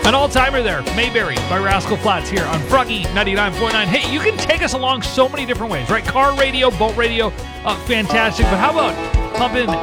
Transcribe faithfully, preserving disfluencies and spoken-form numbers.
An all-timer there, Mayberry by Rascal Flatts here on Froggy ninety-nine point nine. Hey, you can take us along so many different ways, right? Car radio, boat radio, uh, fantastic. But how about pump in